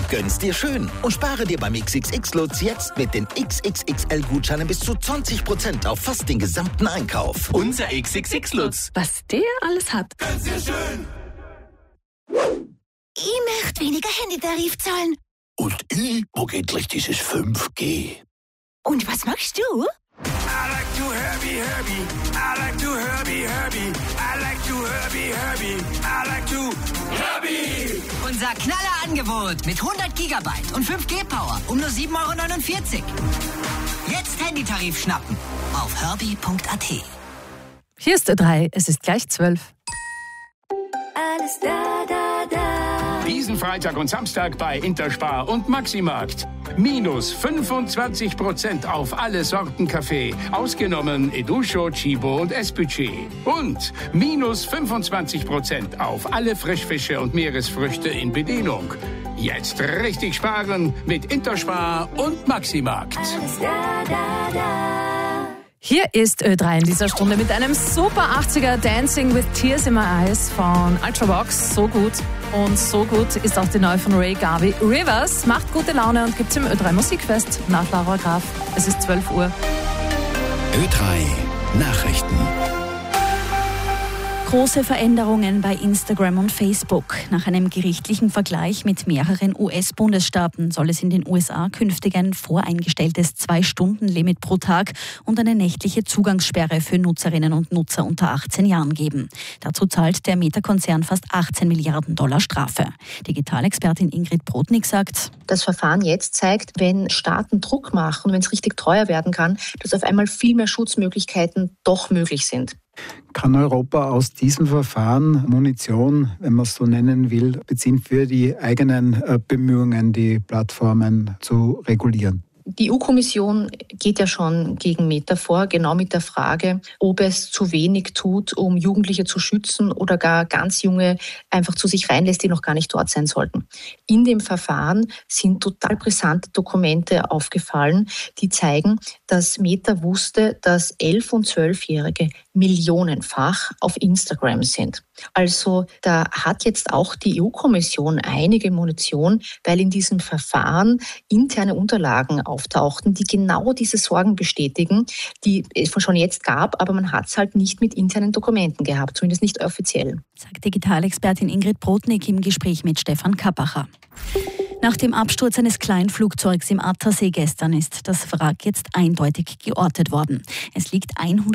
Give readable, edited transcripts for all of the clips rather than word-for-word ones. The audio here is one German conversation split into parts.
Gönn's dir schön und spare dir beim XXX-Lutz jetzt mit den XXXL-Gutscheinen bis zu 20% auf fast den gesamten Einkauf. Unser XXX-Lutz. Was der alles hat. Gönn's dir schön. Ich möchte weniger Handytarif zahlen. Und wo geht gleich dieses 5G? Und was machst du? I like to Herbie. I like to Herbie. I like to Herbie. I like to Herbie. Unser Knallerangebot mit 100 Gigabyte und 5G-Power um nur 7,49 €. Jetzt Handytarif schnappen auf herbie.at. Hier ist Ö3, es ist gleich 12. Alles da, da, da. Diesen Freitag und Samstag bei Interspar und Maximarkt. Minus 25% auf alle Sorten Kaffee, ausgenommen Educho, Chibo und Espucci. Und minus 25% auf alle Frischfische und Meeresfrüchte in Bedienung. Jetzt richtig sparen mit Interspar und Maximarkt. Alles da, da, da. Hier ist Ö3 in dieser Stunde mit einem super 80er Dancing with Tears in My Eyes von Ultravox. So gut und so gut ist auch die neue von Ray Garvey. Rivers macht gute Laune und gibt's im Ö3 Musikfest nach Laura Graf. Es ist 12 Uhr. Ö3 Nachrichten. Große Veränderungen bei Instagram und Facebook. Nach einem gerichtlichen Vergleich mit mehreren US-Bundesstaaten soll es in den USA künftig ein voreingestelltes 2-Stunden-Limit pro Tag und eine nächtliche Zugangssperre für Nutzerinnen und Nutzer unter 18 Jahren geben. Dazu zahlt der Meta-Konzern fast 18 Milliarden $ Strafe. Digitalexpertin Ingrid Brodnik sagt: Das Verfahren jetzt zeigt, wenn Staaten Druck machen und wenn es richtig teuer werden kann, dass auf einmal viel mehr Schutzmöglichkeiten doch möglich sind. Kann Europa aus diesem Verfahren Munition, wenn man es so nennen will, beziehen für die eigenen Bemühungen, die Plattformen zu regulieren? Die EU-Kommission geht ja schon gegen Meta vor, genau mit der Frage, ob es zu wenig tut, um Jugendliche zu schützen oder gar ganz Junge einfach zu sich reinlässt, die noch gar nicht dort sein sollten. In dem Verfahren sind total brisante Dokumente aufgefallen, die zeigen, dass Meta wusste, dass 11- und 12-Jährige millionenfach auf Instagram sind. Also da hat jetzt auch die EU-Kommission einige Munition, weil in diesem Verfahren interne Unterlagen auftauchten, die genau diese Sorgen bestätigen, die es schon jetzt gab, aber man hat es halt nicht mit internen Dokumenten gehabt, zumindest nicht offiziell. Sagt Digitalexpertin Ingrid Brodnik im Gespräch mit Stefan Kappacher. Nach dem Absturz eines Kleinflugzeugs im Attersee gestern ist das Wrack jetzt eindeutig geortet worden. Es liegt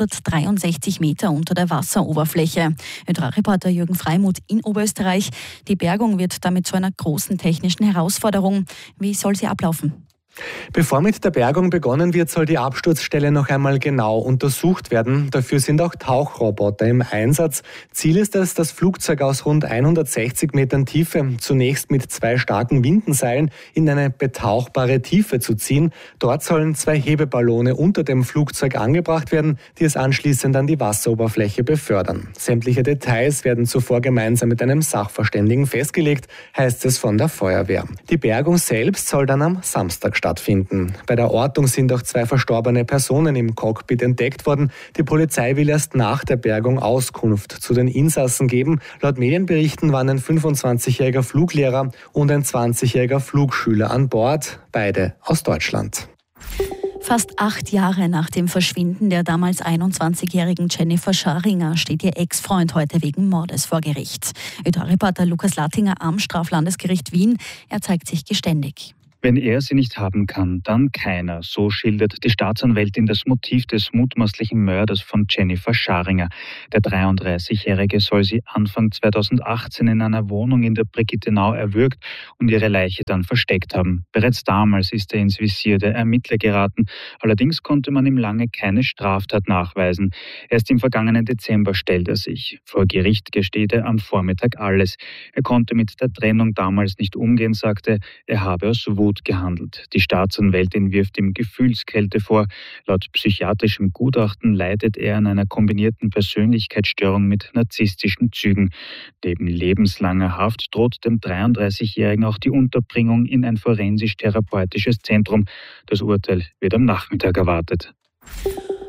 163 Meter unter der Wasseroberfläche. Ö3-Reporter Jürgen Freimuth in Oberösterreich. Die Bergung wird damit zu einer großen technischen Herausforderung. Wie soll sie ablaufen? Bevor mit der Bergung begonnen wird, soll die Absturzstelle noch einmal genau untersucht werden. Dafür sind auch Tauchroboter im Einsatz. Ziel ist es, das Flugzeug aus rund 160 Metern Tiefe zunächst mit 2 starken Windenseilen in eine betauchbare Tiefe zu ziehen. Dort sollen 2 Hebeballone unter dem Flugzeug angebracht werden, die es anschließend an die Wasseroberfläche befördern. Sämtliche Details werden zuvor gemeinsam mit einem Sachverständigen festgelegt, heißt es von der Feuerwehr. Die Bergung selbst soll dann am Samstag stattfinden. Bei der Ortung sind auch 2 verstorbene Personen im Cockpit entdeckt worden. Die Polizei will erst nach der Bergung Auskunft zu den Insassen geben. Laut Medienberichten waren ein 25-jähriger Fluglehrer und ein 20-jähriger Flugschüler an Bord, beide aus Deutschland. Fast 8 Jahre nach dem Verschwinden der damals 21-jährigen Jennifer Scharinger steht ihr Ex-Freund heute wegen Mordes vor Gericht. Ö3-Reporter Lukas Lattinger am Straflandesgericht Wien. Er zeigt sich geständig. Wenn er sie nicht haben kann, dann keiner. So schildert die Staatsanwältin das Motiv des mutmaßlichen Mörders von Jennifer Scharinger. Der 33-Jährige soll sie Anfang 2018 in einer Wohnung in der Brigittenau erwürgt und ihre Leiche dann versteckt haben. Bereits damals ist er ins Visier der Ermittler geraten. Allerdings konnte man ihm lange keine Straftat nachweisen. Erst im vergangenen Dezember stellt er sich. Vor Gericht gesteht er am Vormittag alles. Er konnte mit der Trennung damals nicht umgehen, sagte, er habe aus Wut gehandelt. Die Staatsanwältin wirft ihm Gefühlskälte vor. Laut psychiatrischem Gutachten leidet er an einer kombinierten Persönlichkeitsstörung mit narzisstischen Zügen. Neben lebenslanger Haft droht dem 33-Jährigen auch die Unterbringung in ein forensisch-therapeutisches Zentrum. Das Urteil wird am Nachmittag erwartet.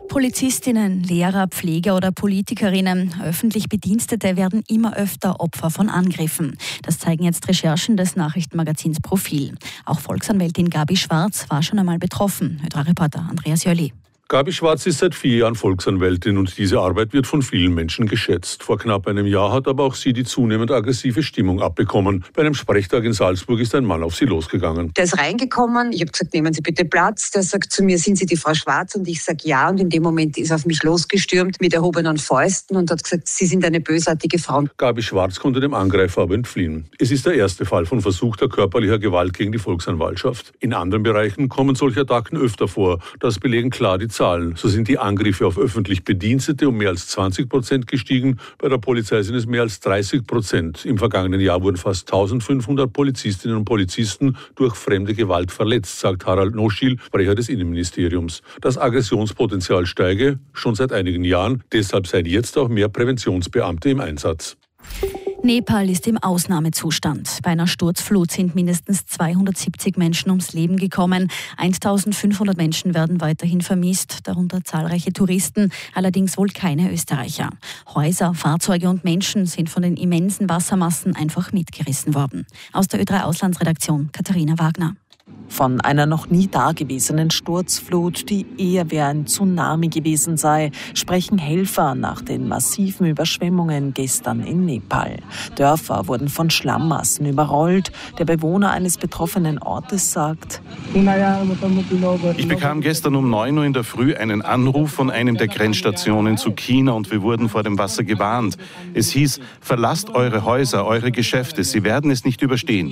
Polizistinnen, Lehrer, Pfleger oder Politikerinnen, öffentlich Bedienstete werden immer öfter Opfer von Angriffen. Das zeigen jetzt Recherchen des Nachrichtenmagazins Profil. Auch Volksanwältin Gabi Schwarz war schon einmal betroffen. Reporter Andreas Jölli. Gabi Schwarz ist seit 4 Jahren Volksanwältin und diese Arbeit wird von vielen Menschen geschätzt. Vor knapp einem Jahr hat aber auch sie die zunehmend aggressive Stimmung abbekommen. Bei einem Sprechtag in Salzburg ist ein Mann auf sie losgegangen. Der ist reingekommen, ich habe gesagt, nehmen Sie bitte Platz. Der sagt zu mir, sind Sie die Frau Schwarz? Und ich sage ja. Und in dem Moment ist er auf mich losgestürmt mit erhobenen Fäusten und hat gesagt, Sie sind eine bösartige Frau. Gabi Schwarz konnte dem Angreifer aber entfliehen. Es ist der erste Fall von versuchter körperlicher Gewalt gegen die Volksanwaltschaft. In anderen Bereichen kommen solche Attacken öfter vor. Das belegen klar die Zahlen. So sind die Angriffe auf öffentlich Bedienstete um mehr als 20% gestiegen. Bei der Polizei sind es mehr als 30%. Im vergangenen Jahr wurden fast 1500 Polizistinnen und Polizisten durch fremde Gewalt verletzt, sagt Harald Noschil, Sprecher des Innenministeriums. Das Aggressionspotenzial steige schon seit einigen Jahren. Deshalb seien jetzt auch mehr Präventionsbeamte im Einsatz. Nepal ist im Ausnahmezustand. Bei einer Sturzflut sind mindestens 270 Menschen ums Leben gekommen. 1500 Menschen werden weiterhin vermisst, darunter zahlreiche Touristen, allerdings wohl keine Österreicher. Häuser, Fahrzeuge und Menschen sind von den immensen Wassermassen einfach mitgerissen worden. Aus der Ö3 Auslandsredaktion Katharina Wagner. Von einer noch nie dagewesenen Sturzflut, die eher wie ein Tsunami gewesen sei, sprechen Helfer nach den massiven Überschwemmungen gestern in Nepal. Dörfer wurden von Schlammmassen überrollt. Der Bewohner eines betroffenen Ortes sagt: Ich bekam gestern um 9 Uhr in der Früh einen Anruf von einem der Grenzstationen zu China und wir wurden vor dem Wasser gewarnt. Es hieß, verlasst eure Häuser, eure Geschäfte, sie werden es nicht überstehen.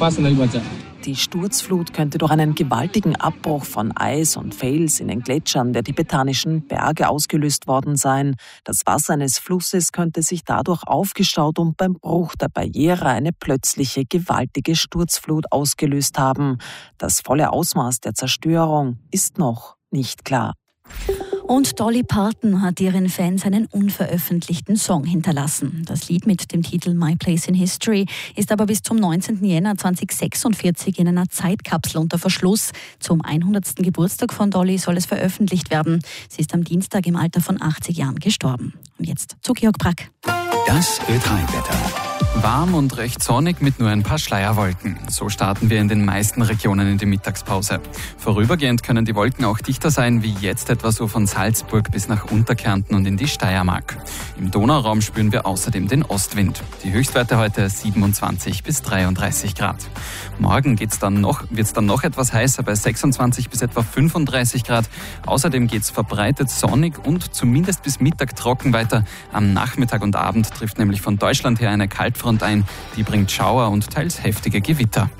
Die Sturzflut könnte durch einen gewaltigen Abbruch von Eis und Fels in den Gletschern der tibetanischen Berge ausgelöst worden sein. Das Wasser eines Flusses könnte sich dadurch aufgestaut und beim Bruch der Barriere eine plötzliche, gewaltige Sturzflut ausgelöst haben. Das volle Ausmaß der Zerstörung ist noch nicht klar. Und Dolly Parton hat ihren Fans einen unveröffentlichten Song hinterlassen. Das Lied mit dem Titel My Place in History ist aber bis zum 19. Jänner 2046 in einer Zeitkapsel unter Verschluss. Zum 100. Geburtstag von Dolly soll es veröffentlicht werden. Sie ist am Dienstag im Alter von 80 Jahren gestorben. Und jetzt zu Georg Brack. Das Ö3-Wetter. Warm und recht sonnig mit nur ein paar Schleierwolken. So starten wir in den meisten Regionen in die Mittagspause. Vorübergehend können die Wolken auch dichter sein, wie jetzt etwa so von Salzburg bis nach Unterkärnten und in die Steiermark. Im Donauraum spüren wir außerdem den Ostwind. Die Höchstwerte heute 27 bis 33 Grad. Morgen wird's dann noch etwas heißer bei 26 bis etwa 35 Grad. Außerdem geht's verbreitet sonnig und zumindest bis Mittag trocken weiter. Am Nachmittag und Abend trifft nämlich von Deutschland her eine Kaltfront ein. Die bringt Schauer und teils heftige Gewitter.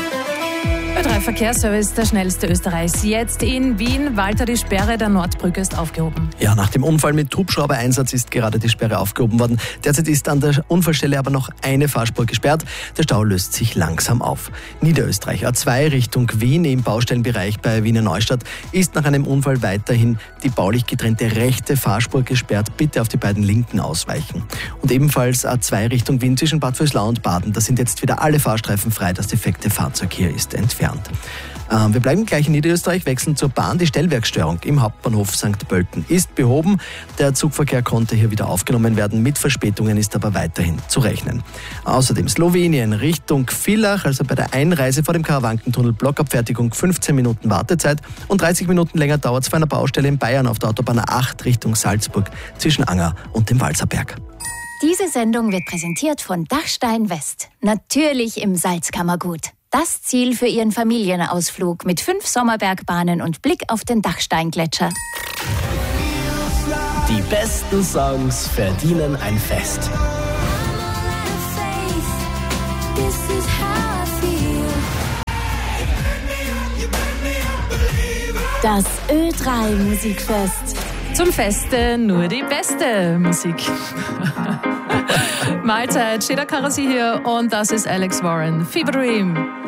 Ö3 Verkehrsservice, der schnellste Österreichs. Jetzt in Wien. Walter, die Sperre der Nordbrücke ist aufgehoben. Ja, nach dem Unfall mit Hubschrauber-Einsatz ist gerade die Sperre aufgehoben worden. Derzeit ist an der Unfallstelle aber noch eine Fahrspur gesperrt. Der Stau löst sich langsam auf. Niederösterreich A2 Richtung Wien im Baustellenbereich bei Wiener Neustadt ist nach einem Unfall weiterhin die baulich getrennte rechte Fahrspur gesperrt. Bitte auf die beiden linken ausweichen. Und ebenfalls A2 Richtung Wien zwischen Bad Vöslau und Baden. Da sind jetzt wieder alle Fahrstreifen frei. Das defekte Fahrzeug hier ist entfernt. Wir bleiben gleich in Niederösterreich, wechseln zur Bahn. Die Stellwerkstörung im Hauptbahnhof St. Pölten ist behoben. Der Zugverkehr konnte hier wieder aufgenommen werden. Mit Verspätungen ist aber weiterhin zu rechnen. Außerdem Slowenien Richtung Villach, also bei der Einreise vor dem Karawankentunnel, Blockabfertigung 15 Minuten Wartezeit und 30 Minuten länger dauert es vor einer Baustelle in Bayern auf der Autobahn A8 Richtung Salzburg zwischen Anger und dem Walserberg. Diese Sendung wird präsentiert von Dachstein West. Natürlich im Salzkammergut. Das Ziel für Ihren Familienausflug mit 5 Sommerbergbahnen und Blick auf den Dachsteingletscher. Die besten Songs verdienen ein Fest. Das Ö3 Musikfest. Zum Feste nur die beste Musik. Mahlzeit, Sheda Karasi hier und das ist Alex Warren. Fever Dream.